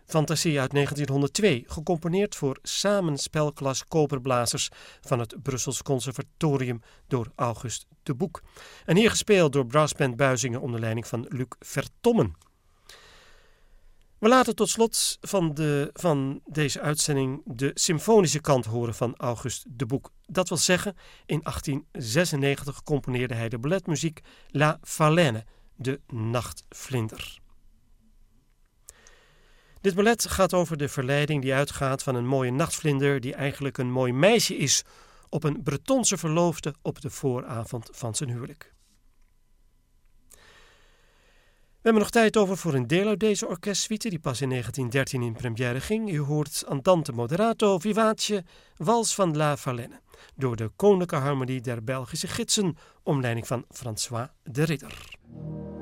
Fantasie uit 1902, gecomponeerd voor samenspelklas koperblazers van het Brussels Conservatorium door August de Boek. En hier gespeeld door Brassband Buizingen onder leiding van Luc Vertommen. We laten tot slot van deze uitzending de symfonische kant horen van August de Boek. Dat wil zeggen, in 1896 componeerde hij de balletmuziek La Phalène, de nachtvlinder. Dit ballet gaat over de verleiding die uitgaat van een mooie nachtvlinder die eigenlijk een mooi meisje is op een Bretonse verloofde op de vooravond van zijn huwelijk. We hebben nog tijd over voor een deel uit deze orkestsuite die pas in 1913 in première ging. U hoort Andante Moderato Vivace, Wals van La Phalène, door de Koninklijke Harmonie der Belgische Gidsen, onder leiding van François de Ridder.